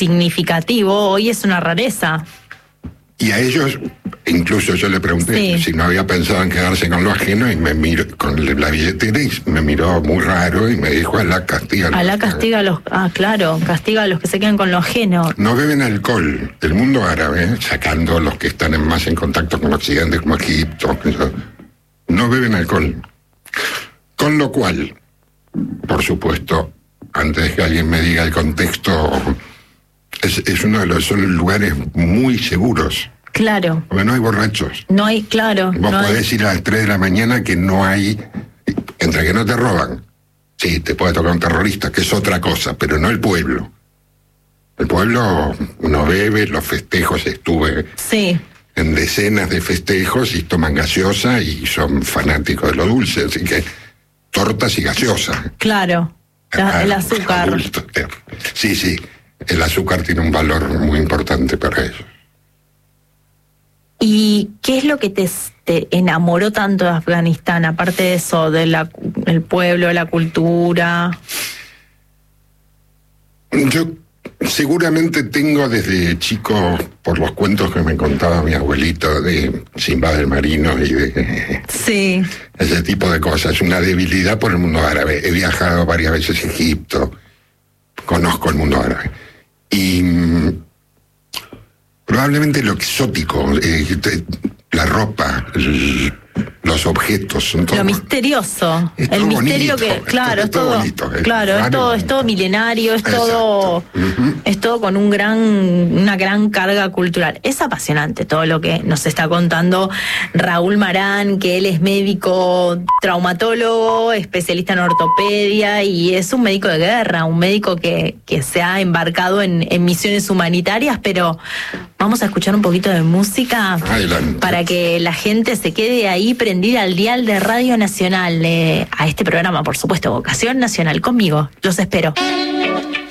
significativo, hoy es una rareza. Y a ellos, incluso yo le pregunté si no había pensado en quedarse con lo ajeno, y me miró con la billetera y me miró muy raro y me dijo: Alá castiga castiga a los que se quedan con lo ajeno. No beben alcohol. El mundo árabe, sacando los que están más en contacto con Occidente, como Egipto, no beben alcohol. Con lo cual, por supuesto, antes de que alguien me diga el contexto, es uno de los lugares muy seguros. Claro. Porque no hay borrachos. No hay, claro. Vos podés ir a las 3 de la mañana que no hay, entre que no te roban. Sí, te puede tocar un terrorista, que es otra cosa, pero no el pueblo. El pueblo no bebe, los festejos, estuve en decenas de festejos y toman gaseosa y son fanáticos de lo dulce, así que tortas y gaseosa. Claro, el azúcar. Adulto. Sí, el azúcar tiene un valor muy importante para ellos. ¿Y qué es lo que te enamoró tanto de Afganistán, aparte de eso, del pueblo, de la cultura? Yo seguramente tengo desde chico, por los cuentos que me contaba mi abuelito de Simbad el Marino y de ese tipo de cosas, una debilidad por el mundo árabe. He viajado varias veces a Egipto, conozco el mundo árabe. Y probablemente lo exótico, la ropa, los objetos, son todo, lo misterioso, el misterio bonito, es todo bonito, es todo milenario, es todo con una gran carga cultural. Es apasionante todo lo que nos está contando Raúl Marán, que él es médico traumatólogo, especialista en ortopedia, y es un médico de guerra, un médico que se ha embarcado en misiones humanitarias. Pero vamos a escuchar un poquito de música. Adelante. Para que la gente se quede ahí prendida al dial de Radio Nacional, a este programa, por supuesto, Vocación Nacional. Conmigo, los espero.